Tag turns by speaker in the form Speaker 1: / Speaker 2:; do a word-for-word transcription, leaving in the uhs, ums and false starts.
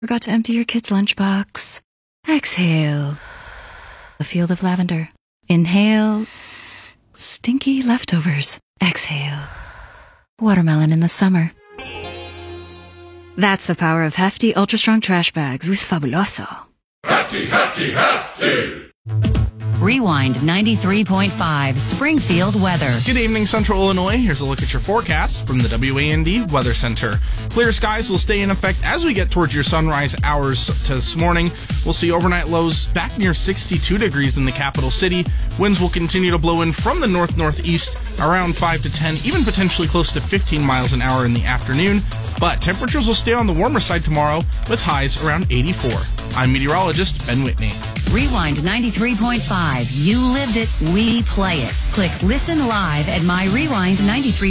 Speaker 1: Forgot to empty your kid's lunchbox. Exhale. A field of lavender. Inhale. Stinky leftovers. Exhale. Watermelon in the summer. That's the power of hefty, ultra-strong trash bags with Fabuloso.
Speaker 2: Hefty, hefty, hefty!
Speaker 3: Rewind ninety-three point five Springfield weather.
Speaker 4: Good evening, Central Illinois. Here's a look at your forecast from the W A N D Weather Center. Clear skies will stay in effect as we get towards your sunrise hours to this morning. We'll see overnight lows back near sixty-two degrees in the capital city. Winds will continue to blow in from the north-northeast around five to ten, even potentially close to fifteen miles an hour in the afternoon. But temperatures will stay on the warmer side tomorrow with highs around eighty-four. I'm meteorologist Ben Whitney.
Speaker 3: Rewind ninety-three point five. You lived it, we play it. Click listen live at my rewind ninety-three